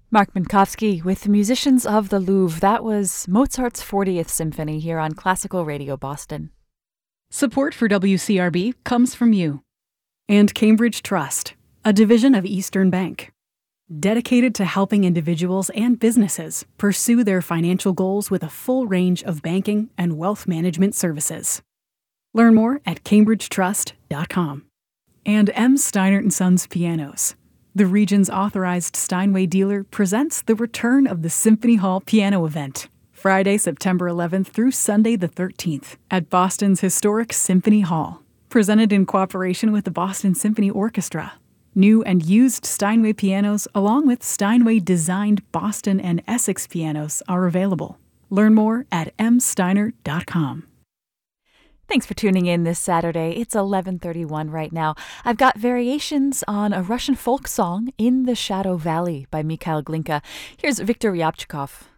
Mark Minkowski with the Musicians of the Louvre. That was Mozart's 40th Symphony here on Classical Radio Boston. Support for WCRB comes from you. And Cambridge Trust, a division of Eastern Bank, dedicated to helping individuals and businesses pursue their financial goals with a full range of banking and wealth management services. Learn more at cambridgetrust.com. And M. Steinert & Sons Pianos, the region's authorized Steinway dealer, presents the return of the Symphony Hall Piano Event, Friday, September 11th through Sunday the 13th at Boston's historic Symphony Hall. Presented in cooperation with the Boston Symphony Orchestra. New and used Steinway pianos, along with Steinway-designed Boston and Essex pianos, are available. Learn more at msteiner.com. Thanks for tuning in this Saturday. It's 11:31 right now. I've got variations on a Russian folk song, In the Shadow Valley by Mikhail Glinka. Here's Viktor Ryabchikov.